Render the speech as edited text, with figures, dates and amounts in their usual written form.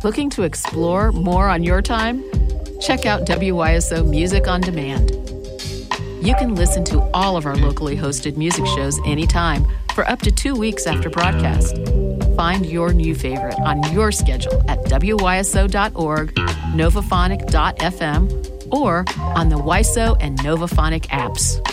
Looking to explore more on your time? Check out WYSO Music on Demand. You can listen to all of our locally hosted music shows anytime for up to 2 weeks after broadcast. Find your new favorite on your schedule at WYSO.org, Novaphonic.fm, or on the WYSO and Novaphonic apps.